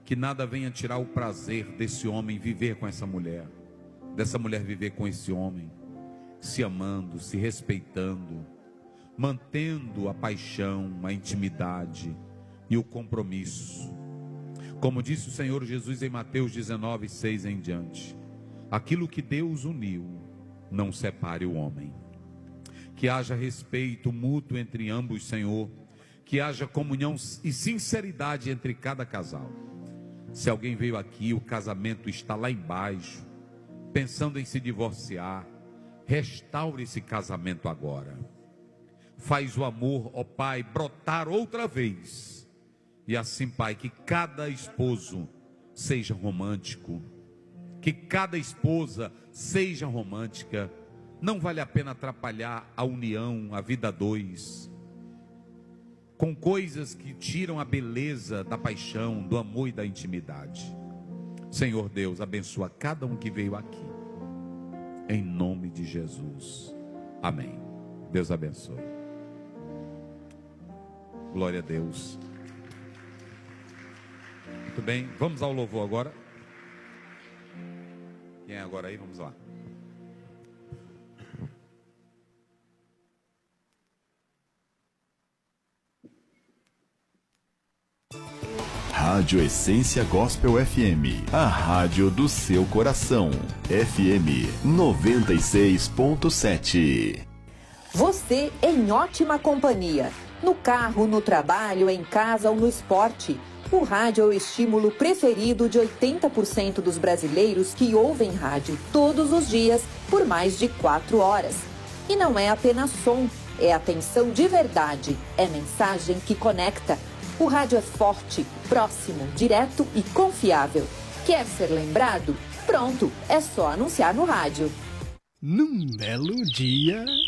que nada venha tirar o prazer desse homem viver com essa mulher, dessa mulher viver com esse homem, se amando, se respeitando, mantendo a paixão, a intimidade e o compromisso. Como disse o Senhor Jesus em Mateus 19, 6 em diante: aquilo que Deus uniu, não separe o homem. Que haja respeito mútuo entre ambos, Senhor, que haja comunhão e sinceridade entre cada casal. Se alguém veio aqui, o casamento está lá embaixo, pensando em se divorciar, restaure esse casamento agora. Faz o amor, ó Pai, brotar outra vez. E assim, Pai, que cada esposo seja romântico, que cada esposa seja romântica. Não vale a pena atrapalhar a união, a vida a dois, com coisas que tiram a beleza da paixão, do amor e da intimidade. Senhor Deus, abençoa cada um que veio aqui, em nome de Jesus, amém. Deus abençoe. Glória a Deus. Muito bem, vamos ao louvor agora. Quem é agora aí? Vamos lá. Rádio Essência Gospel FM, a rádio do seu coração. FM 96.7. Você em ótima companhia. No carro, no trabalho, em casa ou no esporte. O rádio é o estímulo preferido de 80% dos brasileiros que ouvem rádio todos os dias por mais de 4 horas. E não é apenas som, é atenção de verdade, é mensagem que conecta. O rádio é forte, próximo, direto e confiável. Quer ser lembrado? Pronto, é só anunciar no rádio. Num belo dia...